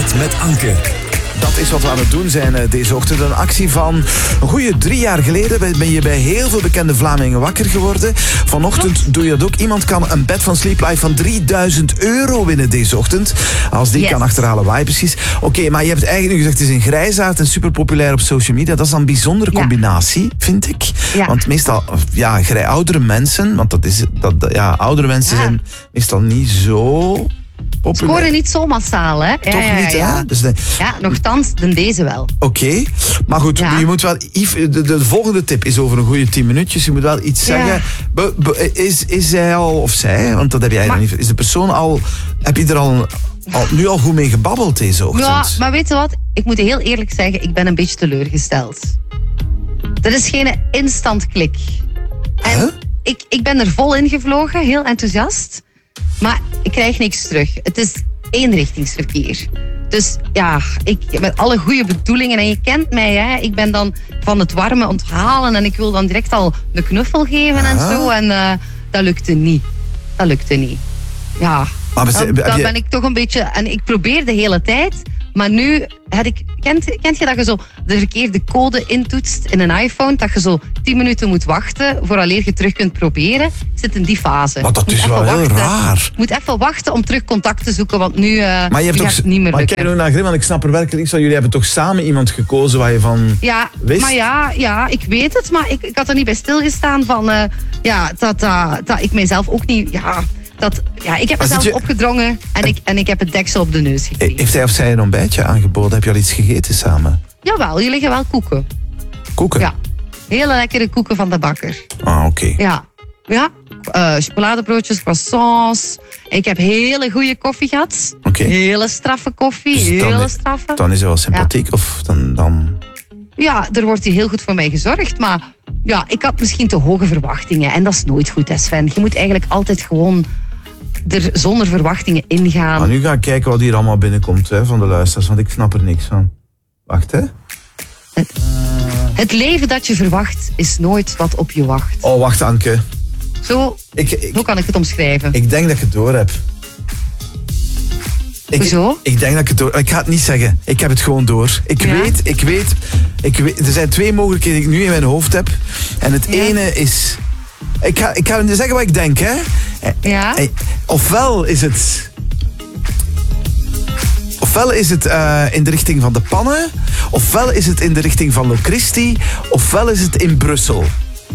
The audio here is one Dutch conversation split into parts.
Bed met Anke. Dat is wat we aan het doen zijn deze ochtend. Een actie van een goede 3 jaar geleden ben je bij heel veel bekende Vlamingen wakker geworden. Vanochtend doe je dat ook. Iemand kan een bed van Sleep Life van €3000 winnen deze ochtend. Als die kan achterhalen, waar precies. Oké, maar je hebt eigenlijk nu gezegd, het is een grijsaard en super populair op social media. Dat is dan een bijzondere combinatie, vind ik. Ja. Want meestal, oudere mensen, want oudere mensen zijn meestal niet zo... populair. Scoren niet zo massaal, hè? Toch niet, hè? Dus nochtans, dan wel. Oké, maar goed, je moet wel... De volgende tip is over een goede 10 minuutjes. Je moet wel iets zeggen. Is hij al, of zij, want dat heb jij dan niet... Is de persoon al... Heb je er nu al goed mee gebabbeld deze ochtend? Ja, maar weet je wat? Ik moet heel eerlijk zeggen, ik ben een beetje teleurgesteld. Dat is geen instant klik. En ik ben er vol in gevlogen, heel enthousiast. Maar ik krijg niks terug. Het is eenrichtingsverkeer. Dus met alle goede bedoelingen, en je kent mij, hè, ik ben dan van het warme onthalen en ik wil dan direct al een knuffel geven en zo. En dat lukte niet. Ja, dan ben ik toch een beetje... En ik probeer de hele tijd, maar nu... Kent je dat je zo de verkeerde code intoetst in een iPhone, dat je zo 10 minuten moet wachten vooraleer je terug kunt proberen? Ik zit in die fase. Maar dat is wel heel raar. Ik moet even wachten om terug contact te zoeken, want nu gaat het niet meer lukken. Maar kijk nou naar Grim, want ik snap er werkelijk niks van. Jullie hebben toch samen iemand gekozen waar je van wist? Maar ja, ik weet het, maar ik had er niet bij stilgestaan van... dat ik mijzelf ook niet... ik heb mezelf opgedrongen en ik heb het deksel op de neus gekregen. Heeft hij of zij een ontbijtje aangeboden? Heb je al iets gegeten samen? Jawel, hier liggen wel koeken. Koeken? Ja, hele lekkere koeken van de bakker. Ah, oké. Ja, chocoladebroodjes, croissants. Ik heb hele goede koffie gehad. Okay. Hele straffe koffie, dus dan is hij wel sympathiek of dan... Ja, er wordt hier heel goed voor mij gezorgd, maar ik had misschien te hoge verwachtingen. En dat is nooit goed, hè, Sven. Je moet eigenlijk altijd gewoon er zonder verwachtingen ingaan. Nou, nu ga ik kijken wat hier allemaal binnenkomt van de luisteraars, want ik snap er niks van. Wacht, hè. Het leven dat je verwacht is nooit wat op je wacht. Oh, wacht, Anke. Zo kan ik het omschrijven. Ik denk dat ik het door heb. Hoezo? Ik denk dat ik het door... Ik ga het niet zeggen. Ik heb het gewoon door. Ik weet... Er zijn 2 mogelijkheden die ik nu in mijn hoofd heb. En het ene is... Ik ga zeggen wat ik denk, hè. Ja. Ofwel is het in de richting van de pannen. Ofwel is het in de richting van Locristi. Ofwel is het in Brussel.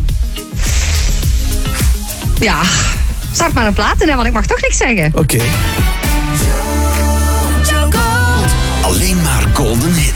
Ja, start maar een plaat in, want ik mag toch niks zeggen. Oké. Alleen maar golden hits.